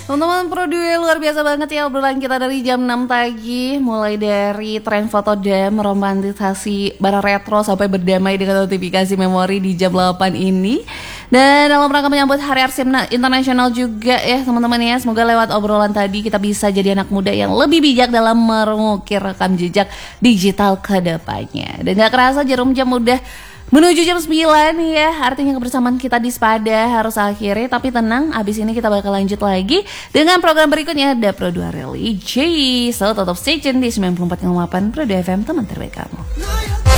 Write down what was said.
Teman-teman Pro Duo, luar biasa banget ya obrolan kita dari jam 6 pagi. Mulai dari tren foto dem, romantisasi barang retro, sampai berdamai dengan notifikasi memori di jam 8 ini. Dan dalam rangka menyambut Hari Arsip Internasional juga ya teman-teman ya. Semoga lewat obrolan tadi kita bisa jadi anak muda yang lebih bijak dalam mengukir rekam jejak digital ke depannya. Dan gak kerasa jarum jam udah menuju jam 9 ya. Artinya kebersamaan kita di Spada harus akhiri. Tapi tenang, abis ini kita bakal lanjut lagi dengan program berikutnya, ada Pro 2 Religi. So tetap stay tune di 94,8 Pro 2 FM, teman terbaik kamu.